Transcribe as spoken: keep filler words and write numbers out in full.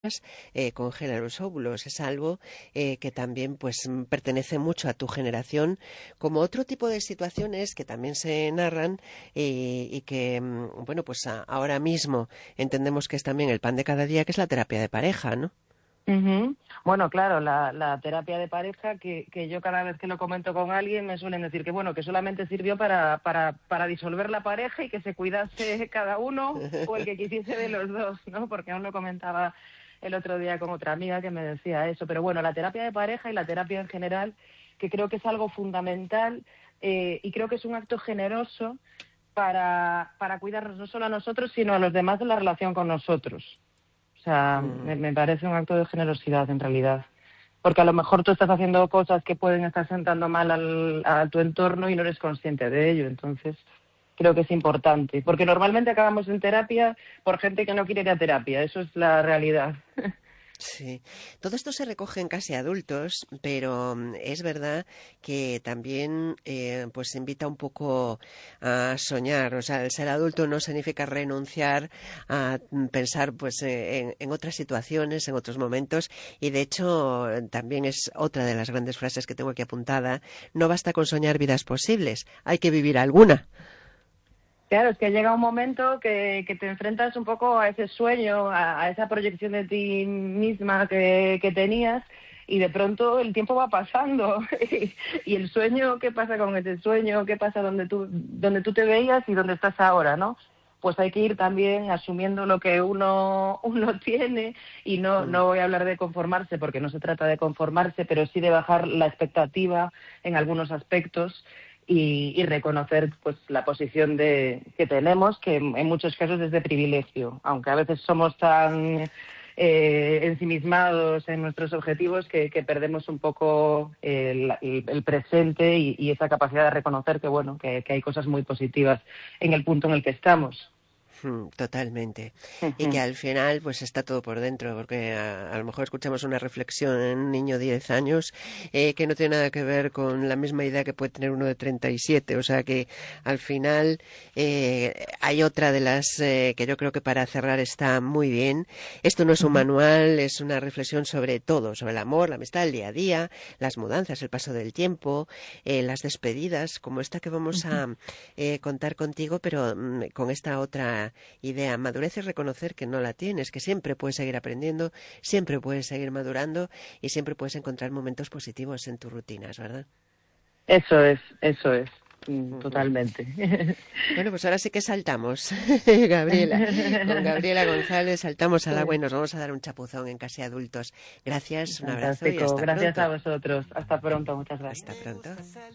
eh, congela los óvulos. Es algo eh, que también pues mm, pertenece mucho a tu generación, como otro tipo de situaciones que también se narran eh, y que, mm, bueno, pues a- ahora mismo entendemos que es también el pan de cada día, que es la terapia de pareja, ¿no? Ujú. Bueno, claro, la, la terapia de pareja, que, que yo cada vez que lo comento con alguien me suelen decir que bueno, que solamente sirvió para, para, para disolver la pareja y que se cuidase cada uno o el que quisiese de los dos, ¿no? Porque aún lo comentaba el otro día con otra amiga que me decía eso. Pero bueno, la terapia de pareja y la terapia en general, que creo que es algo fundamental eh, y creo que es un acto generoso para, para cuidarnos no solo a nosotros, sino a los demás de la relación con nosotros. O sea, Mm. me, me parece un acto de generosidad en realidad. Porque a lo mejor tú estás haciendo cosas que pueden estar sentando mal al, a tu entorno y no eres consciente de ello. Entonces, creo que es importante. Porque normalmente acabamos en terapia por gente que no quiere ir a terapia. Eso es la realidad. Sí, todo esto se recoge en casi adultos, pero mm, es verdad que también eh, pues invita un poco a soñar. O sea, el ser adulto no significa renunciar a mm, pensar pues eh, en, en otras situaciones, en otros momentos, y de hecho eh, también es otra de las grandes frases que tengo aquí apuntada: no basta con soñar vidas posibles, hay que vivir alguna. Claro, es que llega un momento que, que te enfrentas un poco a ese sueño, a, a esa proyección de ti misma que, que tenías y de pronto el tiempo va pasando y, y el sueño, ¿qué pasa con ese sueño? ¿Qué pasa donde tú, donde tú te veías y donde estás ahora, ¿no? Pues hay que ir también asumiendo lo que uno, uno tiene y no, Mm. no voy a hablar de conformarse porque no se trata de conformarse, pero sí de bajar la expectativa en algunos aspectos y, y reconocer pues la posición de, que tenemos, que en, en muchos casos es de privilegio, aunque a veces somos tan eh, ensimismados en nuestros objetivos que, que perdemos un poco el, el, el presente y, y esa capacidad de reconocer que bueno que, que hay cosas muy positivas en el punto en el que estamos. Mm, totalmente. Y que Ujú, al final pues está todo por dentro, porque a, a lo mejor escuchamos una reflexión en un niño de diez años eh, que no tiene nada que ver con la misma idea que puede tener uno de treinta y siete. O sea que al final eh, hay otra de las eh, que yo creo que para cerrar está muy bien. Esto no es un ujú, manual, es una reflexión sobre todo, sobre el amor, la amistad, el día a día, las mudanzas, el paso del tiempo, eh, las despedidas, como esta que vamos ujú. a eh, contar contigo, pero mm, con esta otra idea. Madurez es reconocer que no la tienes, que siempre puedes seguir aprendiendo, siempre puedes seguir madurando y siempre puedes encontrar momentos positivos en tus rutinas, ¿verdad? Eso es, eso es, mm, Ujú. totalmente. Bueno, pues ahora sí que saltamos, Gabriela. Con Gabriela González saltamos al agua y Pues nos vamos a dar un chapuzón en Casi Adultos. Gracias, un abrazo y fantástico. hasta Gracias a pronto. vosotros. Hasta pronto. Muchas Hasta gracias. pronto.